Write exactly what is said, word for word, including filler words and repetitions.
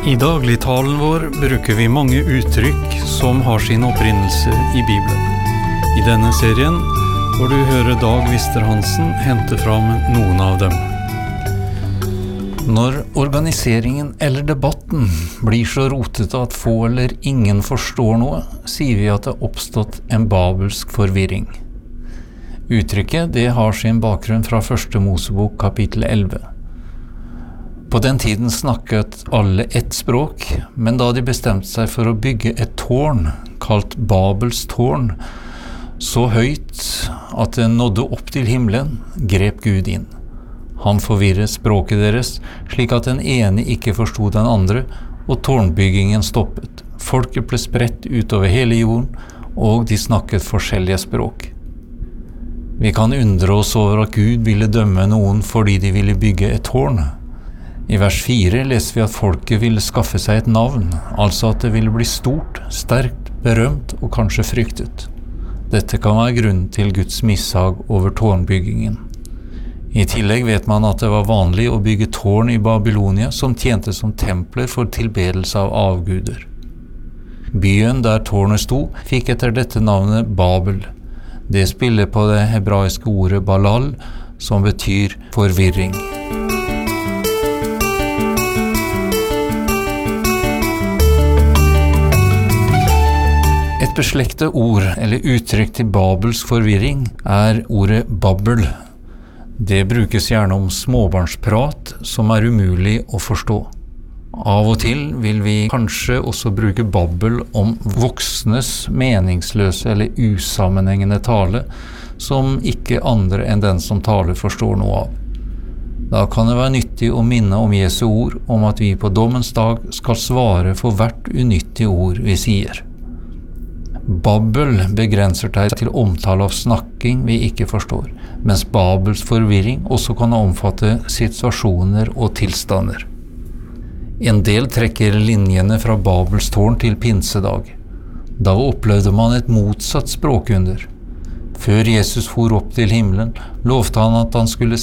I dagligtalen vår bruker vi mange uttrykk som har sin opprinnelse i Bibelen. I denne serien får du høre Dag Wister-Hansen hente fram noen av dem. Når organiseringen eller debatten blir så rotete at få eller ingen forstår noe, sier vi at det har oppstått en babelsk forvirring. Uttrykket det har sin bakgrunn fra første Mosebok kapittel elleve. På den tiden snakket alle ett språk, men da de bestemte seg for å bygge et tårn, kalt Babels tårn, så høyt at det nådde opp til himmelen, grep Gud inn. Han forvirret språket deres, slik at den ene ikke forstod den andre, og tårnbyggingen stoppet. Folket ble spredt utover hele jorden, og de snakket forskjellige språk. Vi kan undre oss over at Gud ville dømme noen fordi de ville bygge et tårn. I vers fire leser vi at folket ville skaffe seg et navn, altså at det ville bli stort, sterkt, berømt og kanskje fryktet. Dette kan være grunnen til Guds mishag over tårnbyggingen. I tillegg vet man at det var vanlig å bygge tårn i Babylonia som tjente som templer for tilbedelse av avguder. Byen der tårnet sto fikk etter dette navnet Babel. Det spiller på det hebraiske ordet balal, som betyr forvirring. Et beslektet ord eller uttrykk til babelsk forvirring er ordet babbel. Det brukes gjerne om småbarnsprat som er umulig å forstå. Av og til vil vi kanskje også bruke babbel om voksnes meningsløse eller usammenhengende tale som ikke andre enn den som taler forstår noe av. Da kan det være nyttig å minne om Jesu ord om at vi på dommens dag skal svare for hvert unyttige ord vi sier. Babbel begrenser seg til omtale av snakking vi ikke forstår, mens Babels forvirring også kan omfatte situasjoner og tilstander. En del trekker linjene fra Babels tårn til pinsedag. Da opplevde man et motsatt språkunder. Før Jesus for opp til himmelen, lovte han at han skulle